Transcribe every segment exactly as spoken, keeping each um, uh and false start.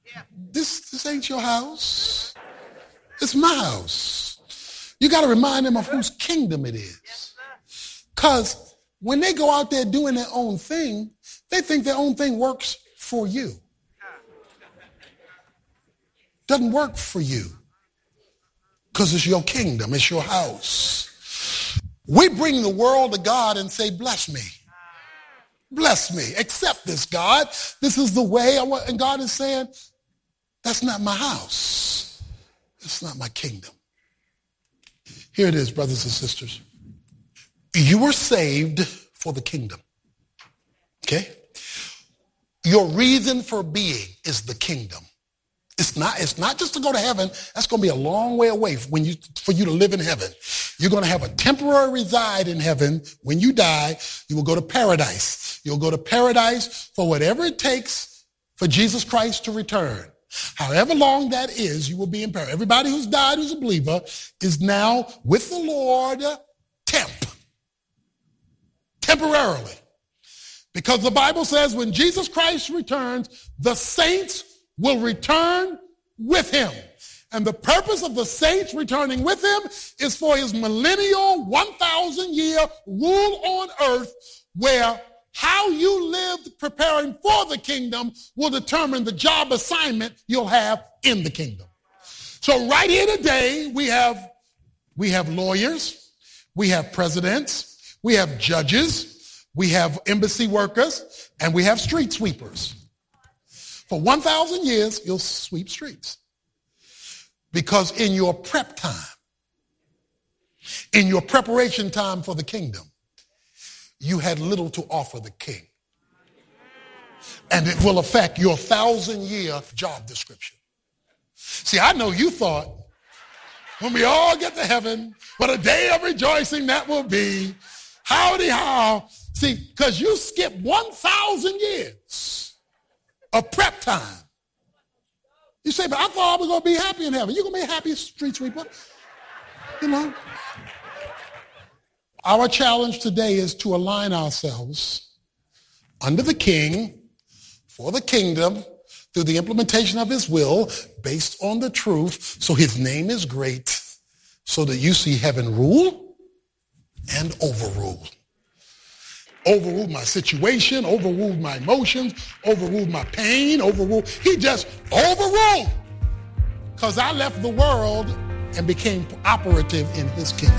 This, this ain't your house. It's my house. You got to remind them of whose kingdom it is. Because when they go out there doing their own thing, they think their own thing works for you. Doesn't work for you. Because it's your kingdom. It's your house. We bring the world to God and say, bless me. Bless me. Accept this, God. This is the way I want. And God is saying, that's not my house. That's not my kingdom. Here it is, brothers and sisters. You were saved for the kingdom. Okay? Your reason for being is the kingdom. It's not, it's not just to go to heaven. That's going to be a long way away when you, for you to live in heaven. You're going to have a temporary reside in heaven. When you die, you will go to paradise. You'll go to paradise for whatever it takes for Jesus Christ to return. However long that is, you will be in paradise. Everybody who's died who's a believer is now with the Lord temp. Temporarily. Because the Bible says when Jesus Christ returns, the saints will return with him. And the purpose of the saints returning with him is for his millennial one thousand year rule on earth, where how you lived preparing for the kingdom will determine the job assignment you'll have in the kingdom. So right here today, we have, we have lawyers, we have presidents, we have judges, we have embassy workers, and we have street sweepers. For one thousand years, you'll sweep streets. Because in your prep time, in your preparation time for the kingdom, you had little to offer the king. And it will affect your thousand-year job description. See, I know you thought, when we all get to heaven, what a day of rejoicing that will be. Howdy how. See, because you skipped one thousand years of prep time. You say, but I thought I was going to be happy in heaven. You're going to be a happy street sweeper. You know. Our challenge today is to align ourselves under the king for the kingdom through the implementation of his will based on the truth, so his name is great, so that you see heaven rule and overrule. Overruled my situation, overruled my emotions, overruled my pain, overruled. He just overruled because I left the world and became operative in his kingdom.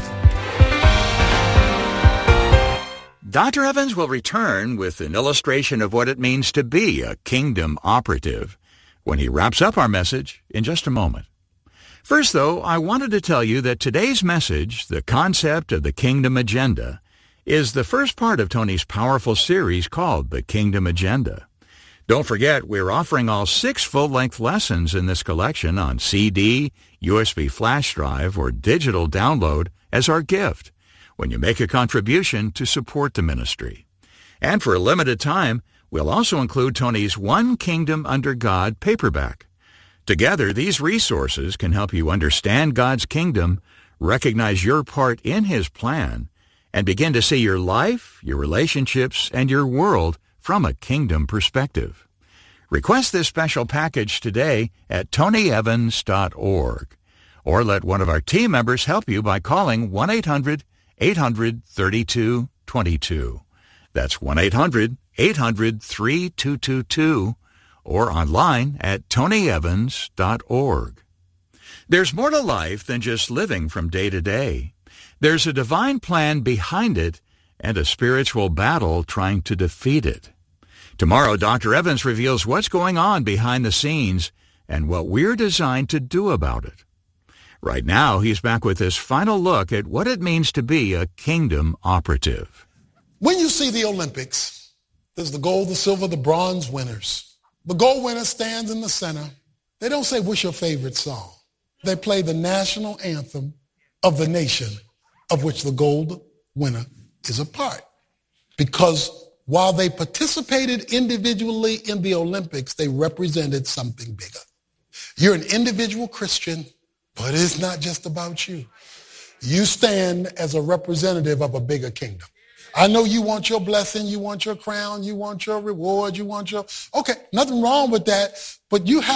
Doctor Evans will return with an illustration of what it means to be a kingdom operative when he wraps up our message in just a moment. First, though, I wanted to tell you that today's message, the concept of the kingdom agenda, is the first part of Tony's powerful series called The Kingdom Agenda. Don't forget, we're offering all six full-length lessons in this collection on C D, U S B flash drive, or digital download as our gift when you make a contribution to support the ministry. And for a limited time, we'll also include Tony's One Kingdom Under God paperback. Together, these resources can help you understand God's kingdom, recognize your part in his plan, and begin to see your life, your relationships, and your world from a kingdom perspective. Request this special package today at tony evans dot org, or let one of our team members help you by calling one eight hundred eight hundred thirty-two twenty-two. That's one eight hundred eight hundred thirty-two twenty-two, or online at tony evans dot org. There's more to life than just living from day to day. There's a divine plan behind it and a spiritual battle trying to defeat it. Tomorrow, Doctor Evans reveals what's going on behind the scenes and what we're designed to do about it. Right now, he's back with this final look at what it means to be a kingdom operative. When you see the Olympics, there's the gold, the silver, the bronze winners. The gold winner stands in the center. They don't say, what's your favorite song? They play the national anthem of the nation of which the gold winner is a part. Because while they participated individually in the Olympics, they represented something bigger. You're an individual Christian, but it's not just about you. You stand as a representative of a bigger kingdom. I know you want your blessing, you want your crown, you want your reward, you want your, okay, nothing wrong with that, but you have